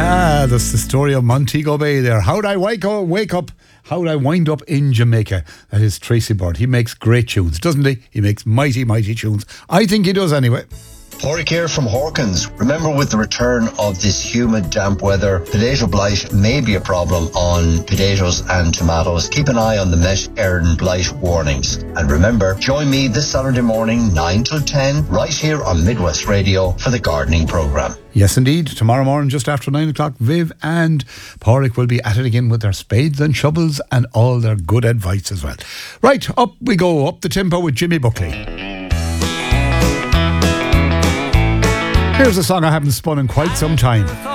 That's the story of Montego Bay there. How'd I wake up? How'd I wind up in Jamaica? That is Tracy Byrne. He makes great tunes, doesn't he? He makes mighty, mighty tunes. I think he does anyway. Porrick here from Hawkins. Remember, with the return of this humid, damp weather, potato blight may be a problem on potatoes and tomatoes. Keep an eye on the Met Éireann blight warnings. And remember, join me this Saturday morning, 9 till 10, right here on Midwest Radio for the gardening programme. Yes, indeed. Tomorrow morning, just after 9 o'clock, Viv and Porrick will be at it again with their spades and shovels and all their good advice as well. Right, up we go, up the tempo with Jimmy Buckley. Here's a song I haven't spun in quite some time.